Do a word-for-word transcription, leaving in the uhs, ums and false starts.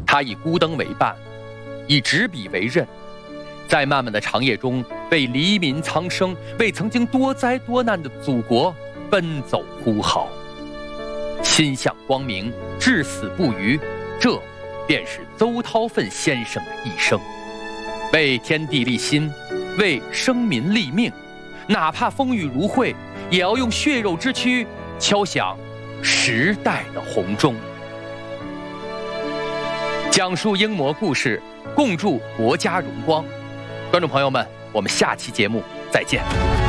他以孤灯为伴，以执笔为刃，在漫漫的长夜中，为黎民苍生，为曾经多灾多难的祖国奔走呼号，心向光明，至死不渝，这便是邹韬奋先生的一生。为天地立心，为生民立命，哪怕风雨如晦，也要用血肉之躯敲响时代的红钟。讲述英模故事，共筑国家荣光。观众朋友们，我们下期节目再见。